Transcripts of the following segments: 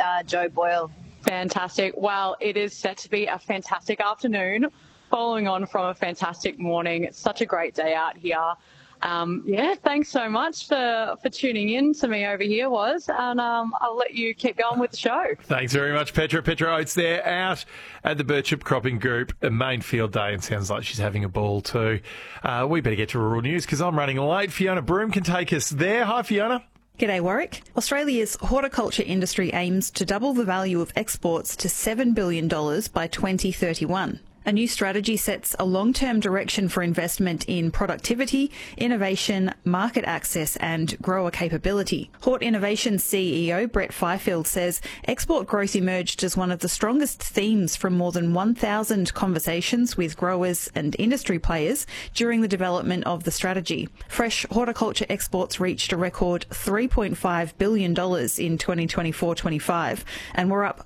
Joe Boyle. Fantastic. Well, it is set to be a fantastic afternoon, following on from a fantastic morning. It's such a great day out here. Thanks so much for tuning in to me over here, and I'll let you keep going with the show. Thanks very much, Petra. Petra Oates there out at the Birchip Cropping Group main field day, and sounds like she's having a ball too. We better get to rural news because I'm running late. Fiona Broome can take us there. Hi, Fiona. G'day, Warwick. Australia's horticulture industry aims to double the value of exports to $7 billion by 2031. A new strategy sets a long-term direction for investment in productivity, innovation, market access and grower capability. Hort Innovations CEO Brett Fifield says export growth emerged as one of the strongest themes from more than 1,000 conversations with growers and industry players during the development of the strategy. Fresh horticulture exports reached a record $3.5 billion in 2024-25 and were up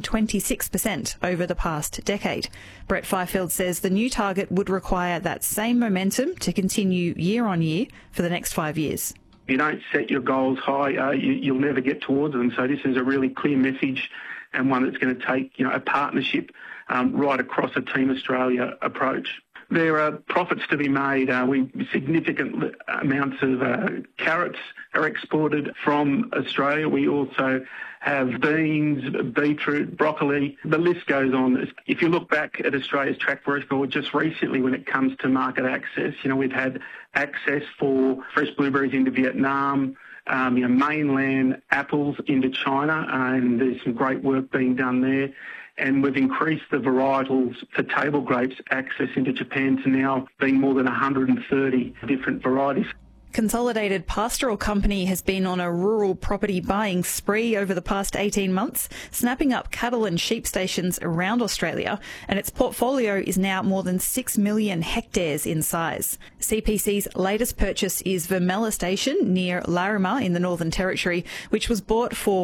126% over the past decade. Brett Fifield says the new target would require that same momentum to continue year on year for the next 5 years. If you don't set your goals high, you'll never get towards them. So this is a really clear message and one that's going to take a partnership right across a Team Australia approach. There are profits to be made. Significant amounts of carrots are exported from Australia. We also have beans, beetroot, broccoli. The list goes on. If you look back at Australia's track record just recently when it comes to market access, we've had access for fresh blueberries into Vietnam, mainland apples into China, and there's some great work being done there. And we've increased the varietals for table grapes access into Japan to now being more than 130 different varieties. Consolidated Pastoral Company has been on a rural property buying spree over the past 18 months, snapping up cattle and sheep stations around Australia, and its portfolio is now more than 6 million hectares in size. CPC's latest purchase is Vermella Station near Larrimah in the Northern Territory, which was bought for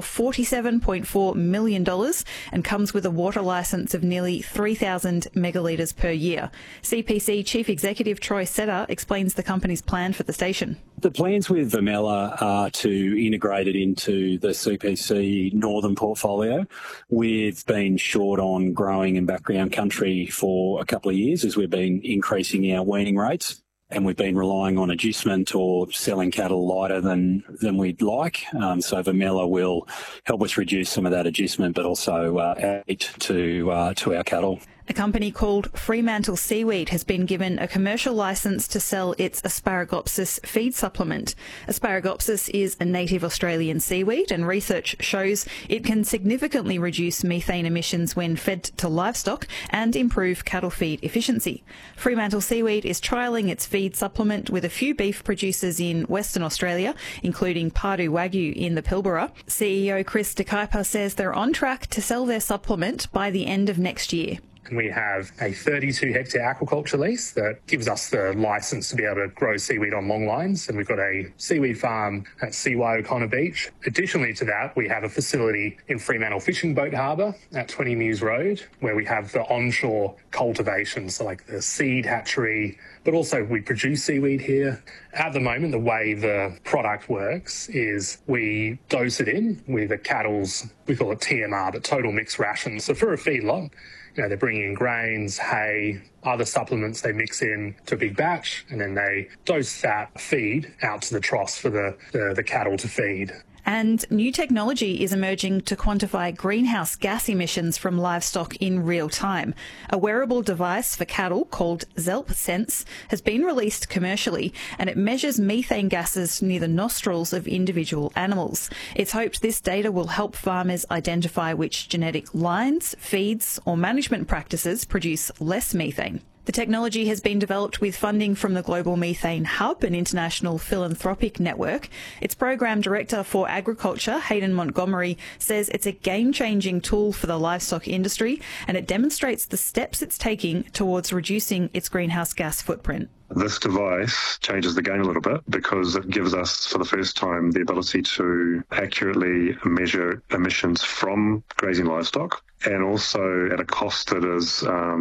$47.4 million and comes with a water licence of nearly 3,000 megalitres per year. CPC Chief Executive Troy Setter explains the company's plan for the station. The plans with Vermella are to integrate it into the CPC Northern portfolio. We've been short on growing in background country for a couple of years as we've been increasing our weaning rates, and we've been relying on agistment or selling cattle lighter than we'd like. So Vermella will help us reduce some of that agistment, but also add to our cattle. A company called Fremantle Seaweed has been given a commercial licence to sell its Asparagopsis feed supplement. Asparagopsis is a native Australian seaweed, and research shows it can significantly reduce methane emissions when fed to livestock and improve cattle feed efficiency. Fremantle Seaweed is trialling its feed supplement with a few beef producers in Western Australia, including Pardue Wagyu in the Pilbara. CEO Chris DeKuyper says they're on track to sell their supplement by the end of next year. We have a 32-hectare aquaculture lease that gives us the licence to be able to grow seaweed on long lines, and we've got a seaweed farm at CY O'Connor Beach. Additionally to that, we have a facility in Fremantle Fishing Boat Harbour at 20 Mews Road, where we have the onshore cultivation, so like the seed hatchery, but also we produce seaweed here. At the moment, the way the product works is we dose it in with the cattle's, we call it TMR, but total mixed rations. So for a feedlot, they're bringing in grains, hay, other supplements they mix in to a big batch, and then they dose that feed out to the troughs for the cattle to feed. And new technology is emerging to quantify greenhouse gas emissions from livestock in real time. A wearable device for cattle called ZelpSense has been released commercially, and it measures methane gases near the nostrils of individual animals. It's hoped this data will help farmers identify which genetic lines, feeds or management practices produce less methane. The technology has been developed with funding from the Global Methane Hub, an international philanthropic network. Its program director for agriculture, Hayden Montgomery, says it's a game-changing tool for the livestock industry, and it demonstrates the steps it's taking towards reducing its greenhouse gas footprint. This device changes the game a little bit because it gives us, for the first time, the ability to accurately measure emissions from grazing livestock, and also at a cost that is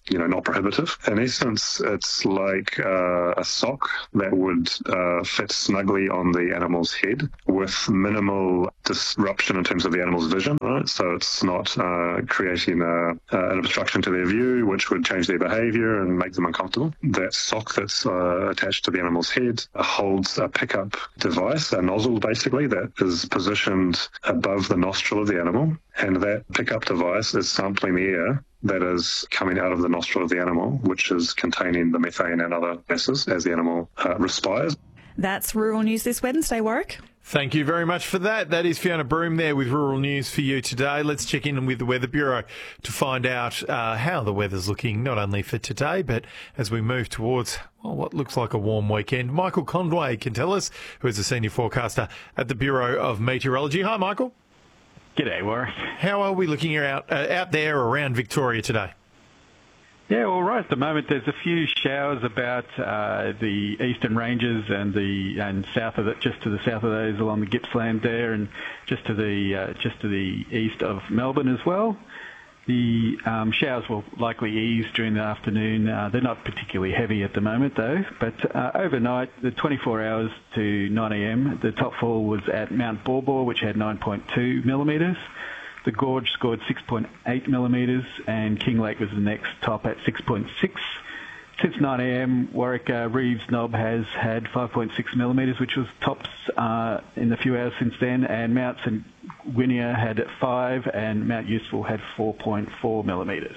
not prohibitive. In essence, it's like a sock that would fit snugly on the animal's head with minimal disruption in terms of the animal's vision, right? So it's not creating an obstruction to their view, which would change their behaviour and make them uncomfortable. That sock that's attached to the animal's head holds a pickup device, a nozzle basically, that is positioned above the nostril of the animal, and that pickup device is sampling the air that is coming out of the nostril of the animal, which is containing the methane and other gases as the animal respires. That's Rural News this Wednesday, Warwick. Thank you very much for that. That is Fiona Broome there with Rural News for you today. Let's check in with the Weather Bureau to find out how the weather's looking, not only for today, but as we move towards what looks like a warm weekend. Michael Conway can tell us, who is a senior forecaster at the Bureau of Meteorology. Hi, Michael. G'day, Warwick. How are we looking out there around Victoria today? Yeah, well, right at the moment there's a few showers about the eastern ranges and south of it, just to the south of those along the Gippsland there, and just to the east of Melbourne as well. The showers will likely ease during the afternoon. They're not particularly heavy at the moment though, but overnight, the 24 hours to 9 a.m, the top fall was at Mount Baw, which had 9.2 millimetres. The Gorge scored 6.8 millimetres, and Kinglake was the next top at 6.6. Since 9 a.m, Warwick Reeves Knob has had 5.6 millimetres, which was tops in the few hours since then, and Mount St Winia had 5, and Mount Useful had 4.4 millimetres.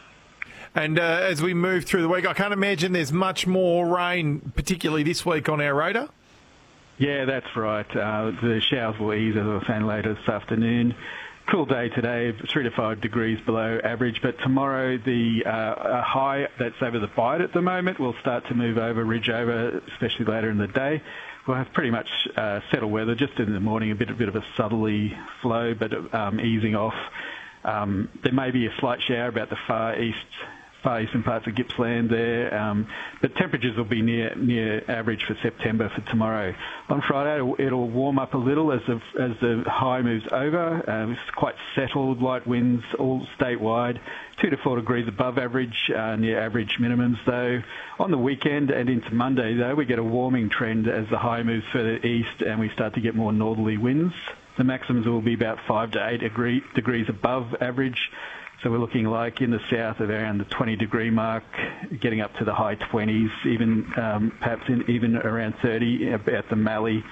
And as we move through the week, I can't imagine there's much more rain, particularly this week, on our radar. Yeah, that's right. The showers will ease, as I was saying, later this afternoon. Cool day today, 3 to 5 degrees below average, but tomorrow the high that's over the Bight at the moment will start to move over, ridge over, especially later in the day. We'll have pretty much settled weather, just in the morning, a bit of a southerly flow, but easing off. There may be a slight shower about the far eastern parts of Gippsland there, but temperatures will be near average for September for tomorrow. On Friday, it'll warm up a little as the high moves over. It's quite settled, light winds all statewide, 2 to 4 degrees above average, near average minimums though. On the weekend and into Monday though, we get a warming trend as the high moves further east and we start to get more northerly winds. The maximums will be about 5 to 8 degrees above average. So we're looking like in the south of around the 20-degree mark, getting up to the high 20s, even perhaps even around 30 at the Mallee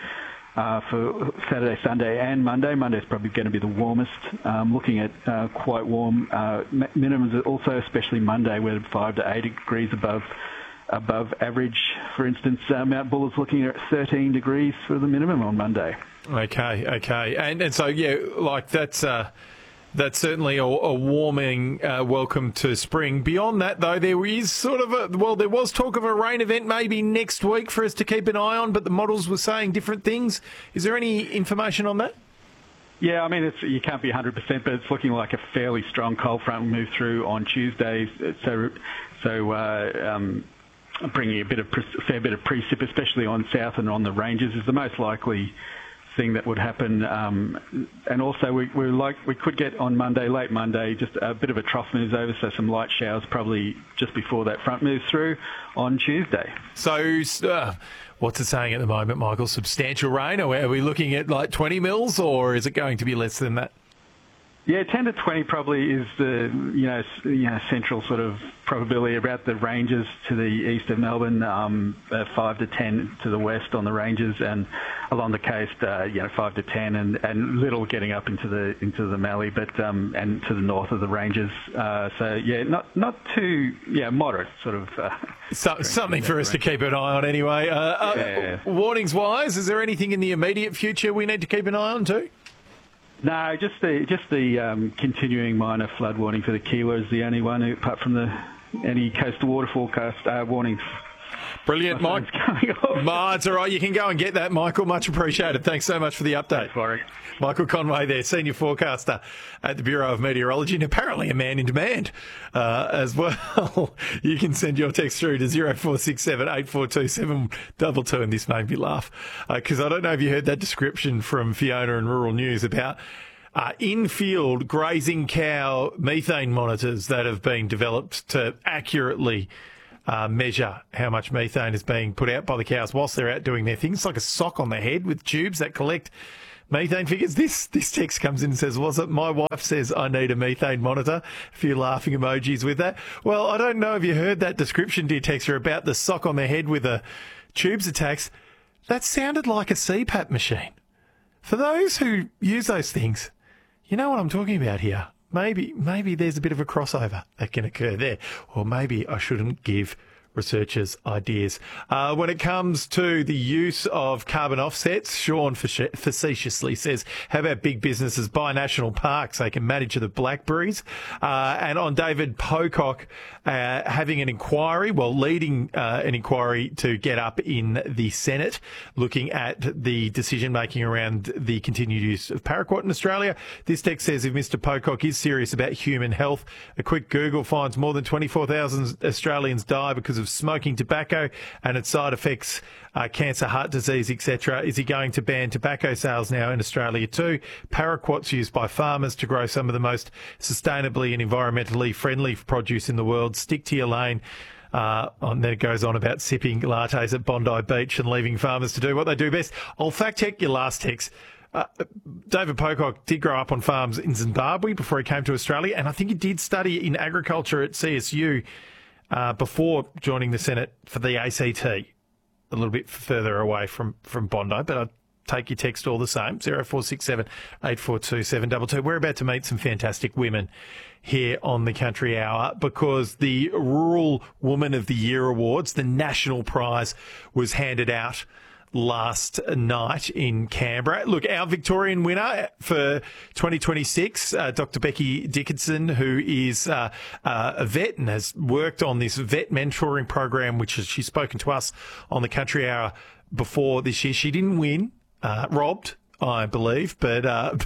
for Saturday, Sunday and Monday. Monday's probably going to be the warmest, looking at quite warm minimums also, especially Monday, we're 5 to 8 degrees above average. For instance, Mount Bull is looking at 13 degrees for the minimum on Monday. Okay. And so, yeah, like that's certainly a warming welcome to spring. Beyond that, though, there is there was talk of a rain event maybe next week for us to keep an eye on, but the models were saying different things. Is there any information on that? Yeah, I mean, you can't be 100%, but it's looking like a fairly strong cold front will move through on Tuesday. So bringing a fair bit of precip, especially on south and on the ranges, is the most likely thing that would happen. And also we could get on Monday, late Monday, just a bit of a trough moves over, so some light showers probably just before that front moves through on Tuesday. So what's it saying at the moment, Michael? Substantial rain? Or are we looking at like 20 mils, or is it going to be less than that? Yeah, 10 to 20 probably is the central sort of probability. About the ranges to the east of Melbourne, 5 to 10 to the west on the ranges, and along the coast, 5 to 10, and little getting up into the Mallee, but and to the north of the ranges. So yeah, not too moderate sort of. Something for us to keep an eye on anyway. Warnings wise, is there anything in the immediate future we need to keep an eye on too? No, just the continuing minor flood warning for the Keeler is the only one, apart from any coastal water forecast warnings. Brilliant, Mike. It's all right. You can go and get that, Michael. Much appreciated. Thanks so much for the update. Thanks, Michael Conway there, senior forecaster at the Bureau of Meteorology, and apparently a man in demand as well. You can send your text through to 0467 842 722, and this made me laugh because I don't know if you heard that description from Fiona in Rural News about in-field grazing cow methane monitors that have been developed to accurately measure how much methane is being put out by the cows whilst they're out doing their things. It's like a sock on the head with tubes that collect methane figures. This text comes in and says, was it? My wife says I need a methane monitor. A few laughing emojis with that. Well, I don't know if you heard that description, dear texter, about the sock on the head with the tubes attached. That sounded like a CPAP machine. For those who use those things, you know what I'm talking about here. Maybe there's a bit of a crossover that can occur there. Or maybe I shouldn't give researchers ideas. When it comes to the use of carbon offsets, Sean facetiously says, how about big businesses buy national parks? They can manage the blackberries. And on David Pocock having an inquiry, leading an inquiry to get up in the Senate, looking at the decision-making around the continued use of paraquat in Australia. This text says, if Mr Pocock is serious about human health, a quick Google finds more than 24,000 Australians die because of smoking tobacco and its side effects, cancer, heart disease, etc. Is he going to ban tobacco sales now in Australia too? Paraquat's used by farmers to grow some of the most sustainably and environmentally friendly produce in the world. Stick to your lane. And then it goes on about sipping lattes at Bondi Beach and leaving farmers to do what they do best. I'll fact check your last text. David Pocock did grow up on farms in Zimbabwe before he came to Australia, and I think he did study in agriculture at CSU before joining the Senate for the ACT, a little bit further away from Bondi, but I'd take your text all the same, 0467 842 722. We're about to meet some fantastic women here on the Country Hour because the Rural Woman of the Year Awards, the national prize, was handed out last night in Canberra. Look, our Victorian winner for 2026, Dr. Becky Dickinson, who is a vet and has worked on this vet mentoring program, which she's spoken to us on the Country Hour before this year. She didn't win, robbed, I believe, but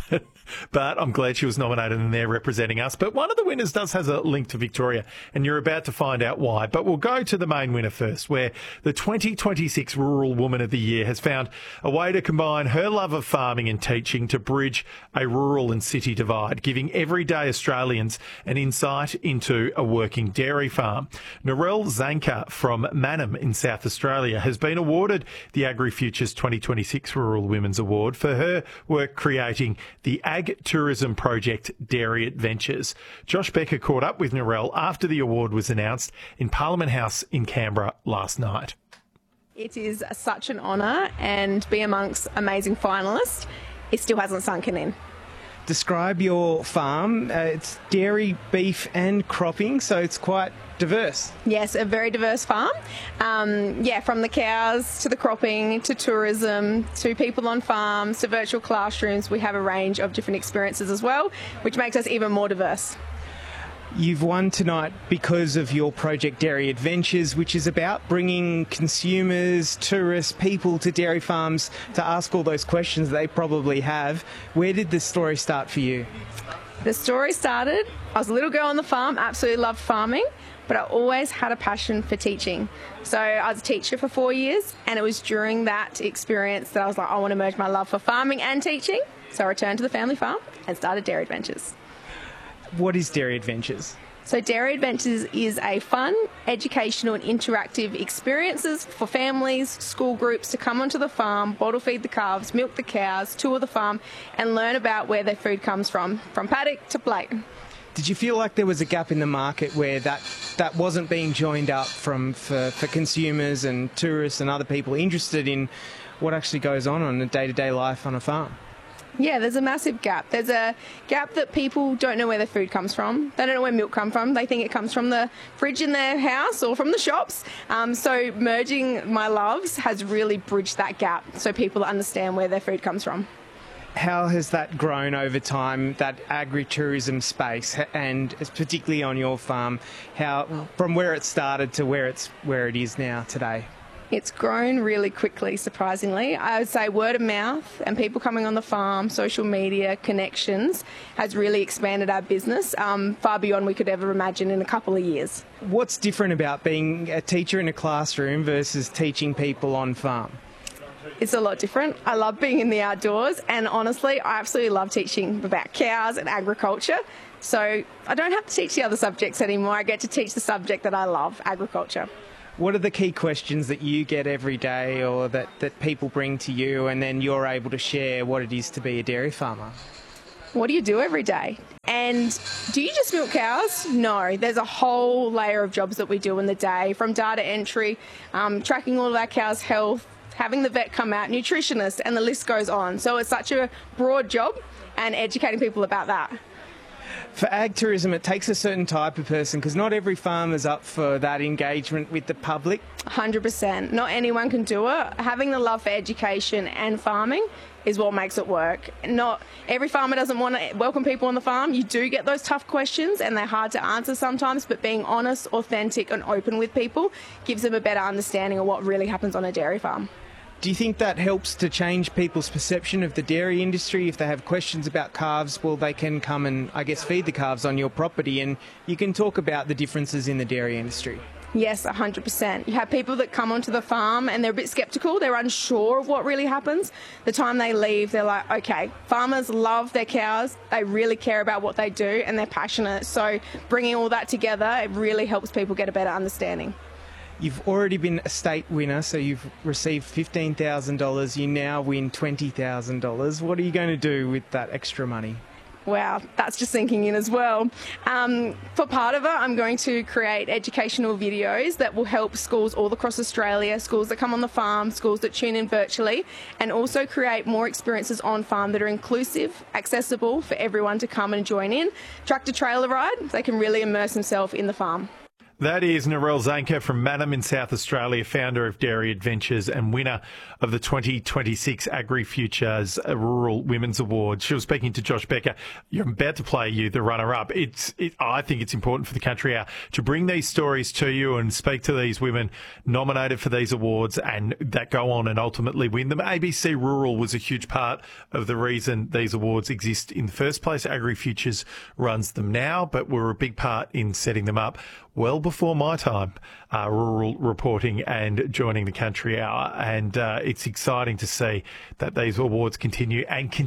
I'm glad she was nominated and they're representing us. But one of the winners has a link to Victoria, and you're about to find out why. But we'll go to the main winner first, where the 2026 Rural Woman of the Year has found a way to combine her love of farming and teaching to bridge a rural and city divide, giving everyday Australians an insight into a working dairy farm. Narelle Zanker from Mannum in South Australia has been awarded the AgriFutures 2026 Rural Women's Award for her work creating the Ag Tourism Project Dairy Adventures. Josh Becker caught up with Narelle after the award was announced in Parliament House in Canberra last night. It is such an honour, and be amongst amazing finalists, it still hasn't sunken in. Describe your farm. It's dairy, beef and cropping, so it's quite diverse. Yes, a very diverse farm. From the cows to the cropping to tourism to people on farms to virtual classrooms, we have a range of different experiences as well, which makes us even more diverse. You've won tonight because of your project Dairy Adventures, which is about bringing consumers, tourists, people to dairy farms to ask all those questions they probably have. Where did this story start for you? The story started, I was a little girl on the farm, absolutely loved farming, but I always had a passion for teaching. So I was a teacher for 4 years, and it was during that experience that I was like, I want to merge my love for farming and teaching. So I returned to the family farm and started Dairy Adventures. What is Dairy Adventures? So Dairy Adventures is a fun, educational and interactive experiences for families, school groups to come onto the farm, bottle feed the calves, milk the cows, tour the farm and learn about where their food comes from paddock to plate. Did you feel like there was a gap in the market where that wasn't being joined up for consumers and tourists and other people interested in what actually goes on a day-to-day life on a farm? Yeah, there's a massive gap. There's a gap that people don't know where their food comes from. They don't know where milk comes from. They think it comes from the fridge in their house or from the shops. So merging my loves has really bridged that gap so people understand where their food comes from. How has that grown over time, that agritourism space, and particularly on your farm, how from where it started to where it is now today? It's grown really quickly, surprisingly. I would say word of mouth and people coming on the farm, social media, connections, has really expanded our business far beyond we could ever imagine in a couple of years. What's different about being a teacher in a classroom versus teaching people on farm? It's a lot different. I love being in the outdoors, and honestly, I absolutely love teaching about cows and agriculture. So I don't have to teach the other subjects anymore. I get to teach the subject that I love, agriculture. What are the key questions that you get every day, or that people bring to you, and then you're able to share what it is to be a dairy farmer? What do you do every day? And do you just milk cows? No, there's a whole layer of jobs that we do in the day, from data entry, tracking all of our cows' health, having the vet come out, nutritionists, and the list goes on. So it's such a broad job, and educating people about that. For ag tourism, it takes a certain type of person, because not every farmer's up for that engagement with the public. 100%. Not anyone can do it. Having the love for education and farming is what makes it work. Not every farmer doesn't want to welcome people on the farm. You do get those tough questions, and they're hard to answer sometimes, but being honest, authentic and open with people gives them a better understanding of what really happens on a dairy farm. Do you think that helps to change people's perception of the dairy industry? If they have questions about calves, well, they can come and, I guess, feed the calves on your property, and you can talk about the differences in the dairy industry. Yes, 100%. You have people that come onto the farm and they're a bit sceptical. They're unsure of what really happens. The time they leave, they're like, okay, farmers love their cows. They really care about what they do, and they're passionate. So bringing all that together, it really helps people get a better understanding. You've already been a state winner, so you've received $15,000. You now win $20,000. What are you going to do with that extra money? Wow, that's just sinking in as well. For part of it, I'm going to create educational videos that will help schools all across Australia, schools that come on the farm, schools that tune in virtually, and also create more experiences on farm that are inclusive, accessible for everyone to come and join in. Tractor trailer ride, they can really immerse themselves in the farm. That is Narelle Zanker from Mannum in South Australia, founder of Dairy Adventures and winner of the 2026 AgriFutures Rural Women's Award. She was speaking to Josh Becker. You're about to play you the runner-up. I think it's important for the country to bring these stories to you and speak to these women nominated for these awards and that go on and ultimately win them. ABC Rural was a huge part of the reason these awards exist in the first place. AgriFutures runs them now, but we're a big part in setting them up well before my time, rural reporting and joining the Country Hour. And it's exciting to see that these awards continue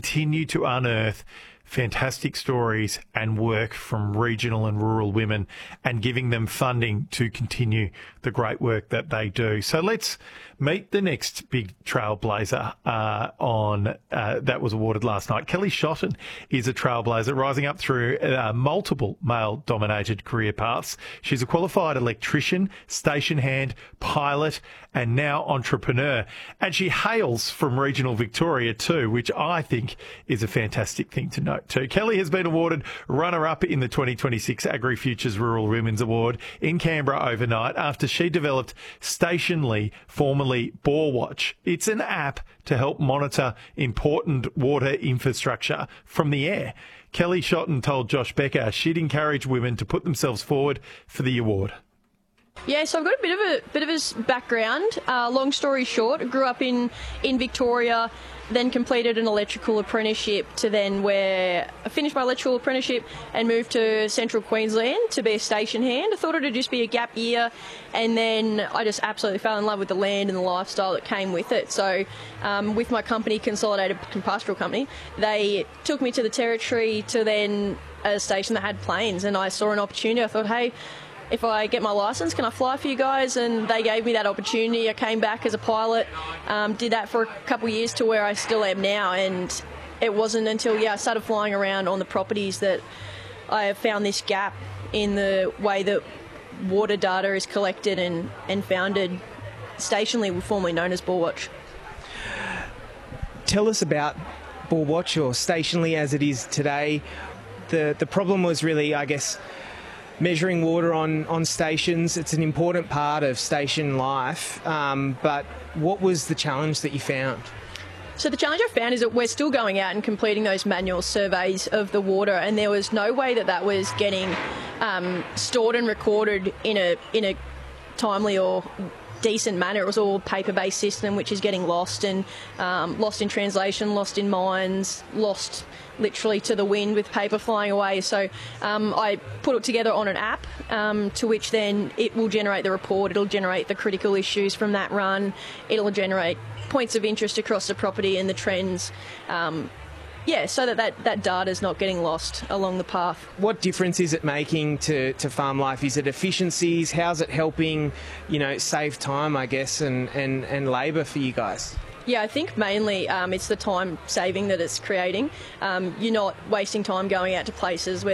to unearth fantastic stories and work from regional and rural women and giving them funding to continue the great work that they do. So let's meet the next big trailblazer that was awarded last night. Kelly Shotton is a trailblazer rising up through multiple male-dominated career paths. She's a qualified electrician, station hand, pilot, and now entrepreneur. And she hails from regional Victoria too, which I think is a fantastic thing to note too. Kelly has been awarded runner-up in the 2026 AgriFutures Rural Women's Award in Canberra overnight after she developed Stationly, formerly BoreWatch. It's an app to help monitor important water infrastructure from the air. Kelly Shotton told Josh Becker she'd encourage women to put themselves forward for the award. Yeah, so I've got a bit of a background. Long story short, I grew up in Victoria, then completed an electrical apprenticeship to then where I finished my electrical apprenticeship and moved to Central Queensland to be a station hand. I thought it would just be a gap year, and then I just absolutely fell in love with the land and the lifestyle that came with it. So with my company, Consolidated Pastoral Company, they took me to the Territory to then a station that had planes, and I saw an opportunity. I thought, hey, if I get my licence, can I fly for you guys? And they gave me that opportunity. I came back as a pilot, did that for a couple of years to where I still am now. And it wasn't until I started flying around on the properties that I have found this gap in the way that water data is collected and founded. Stationly, formerly known as BoreWatch. Tell us about BoreWatch, or Stationly as it is today. The problem was really, I guess, measuring water on stations. It's an important part of station life, but what was the challenge that you found? So the challenge I found is that we're still going out and completing those manual surveys of the water, and there was no way that was getting stored and recorded in a timely or decent manner. It was all paper-based system, which is getting lost and lost in translation, lost in minds, lost literally to the wind with paper flying away. So I put it together on an app to which then it will generate the report, it'll generate the critical issues from that run, it'll generate points of interest across the property and the trends. So that data is not getting lost along the path. What difference is it making to farm life? Is it efficiencies? How's it helping, save time, I guess, and labour for you guys? Yeah, I think mainly it's the time saving that it's creating. You're not wasting time going out to places where